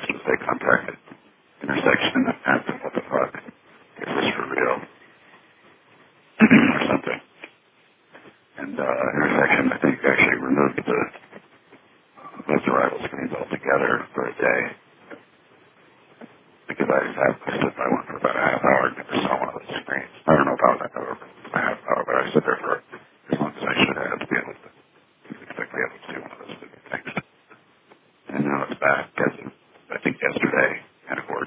as they contact intersection and what the fuck? Is this for real? or something. And here's